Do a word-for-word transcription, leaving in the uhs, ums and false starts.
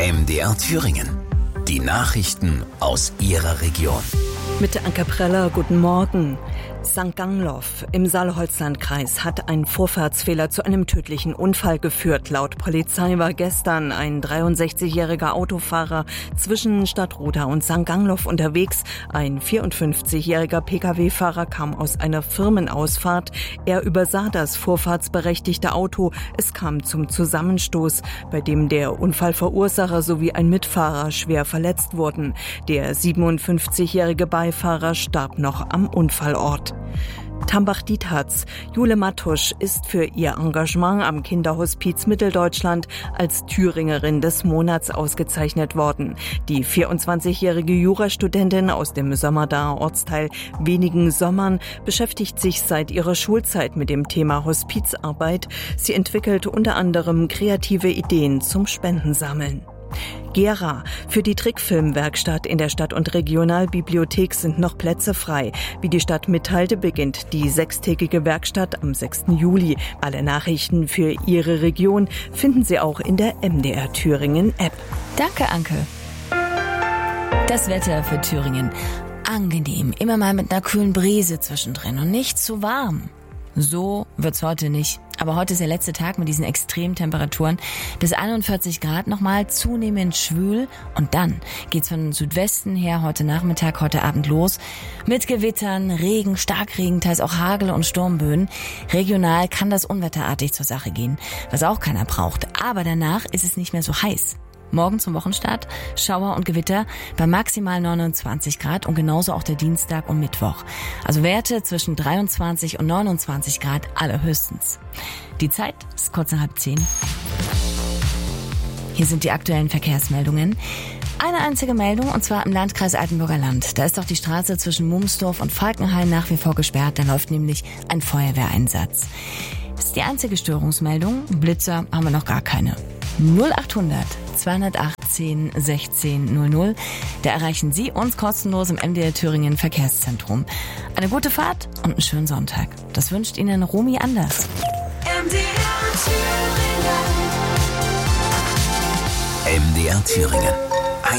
M D R Thüringen. Die Nachrichten aus Ihrer Region. Mit Anke Preller, guten Morgen. Sankt Gangloff im Saale-Holzland-Kreis hat ein Vorfahrtsfehler zu einem tödlichen Unfall geführt. Laut Polizei war gestern ein dreiundsechzigjähriger Autofahrer zwischen Stadtroda und Sankt Gangloff unterwegs. Ein vierundfünfzigjähriger Pkw-Fahrer kam aus einer Firmenausfahrt. Er übersah das vorfahrtsberechtigte Auto. Es kam zum Zusammenstoß, bei dem der Unfallverursacher sowie ein Mitfahrer schwer verletzt wurden. Der siebenundfünfzigjährige Beifahrer starb noch am Unfallort. Tambach-Dietharz. Jule Mattusch ist für ihr Engagement am Kinderhospiz Mitteldeutschland als Thüringerin des Monats ausgezeichnet worden. Die vierundzwanzigjährige Jurastudentin aus dem Sömmerdaer Ortsteil Wenigen Sommern beschäftigt sich seit ihrer Schulzeit mit dem Thema Hospizarbeit. Sie entwickelt unter anderem kreative Ideen zum Spendensammeln. Gera. Für die Trickfilmwerkstatt in der Stadt- und Regionalbibliothek sind noch Plätze frei. Wie die Stadt mitteilte, beginnt die sechstägige Werkstatt am sechsten Juli. Alle Nachrichten für Ihre Region finden Sie auch in der M D R Thüringen App. Danke, Anke. Das Wetter für Thüringen. Angenehm, immer mal mit einer kühlen Brise zwischendrin und nicht zu warm. So wird's heute nicht. Aber heute ist der letzte Tag mit diesen Extremtemperaturen. Bis einundvierzig Grad nochmal, zunehmend schwül. Und dann geht's von Südwesten her heute Nachmittag, heute Abend los. Mit Gewittern, Regen, Starkregen, teils auch Hagel und Sturmböen. Regional kann das unwetterartig zur Sache gehen, was auch keiner braucht. Aber danach ist es nicht mehr so heiß. Morgen zum Wochenstart Schauer und Gewitter bei maximal neunundzwanzig Grad und genauso auch der Dienstag und Mittwoch. Also Werte zwischen dreiundzwanzig und neunundzwanzig Grad allerhöchstens. Die Zeit ist kurz nach halb zehn. Hier sind die aktuellen Verkehrsmeldungen. Eine einzige Meldung, und zwar im Landkreis Altenburger Land. Da ist doch die Straße zwischen Mumsdorf und Falkenhain nach wie vor gesperrt. Da läuft nämlich ein Feuerwehreinsatz. Das ist die einzige Störungsmeldung. Blitzer haben wir noch gar keine. null achthundert zweihundertachtzehn sechzehn null null. Da erreichen Sie uns kostenlos im M D R Thüringen Verkehrszentrum. Eine gute Fahrt und einen schönen Sonntag. Das wünscht Ihnen Romy Anders. M D R Thüringen. M D R Thüringen.